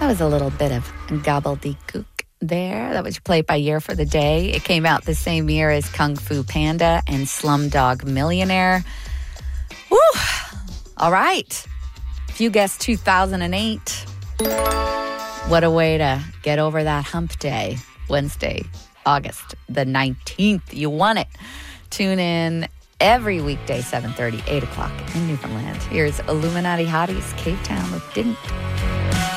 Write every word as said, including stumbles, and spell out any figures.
That was a little bit of gobbledygook there. That was played by Year for the Day. It came out the same year as Kung Fu Panda and Slumdog Millionaire. Woo! All right. If you guessed two thousand eight, what a way to get over that hump day. Wednesday, August the nineteenth. You won it. Tune in every weekday, seven thirty, eight o'clock in Newfoundland. Here's Illuminati Hotties, Cave Town with Didn't.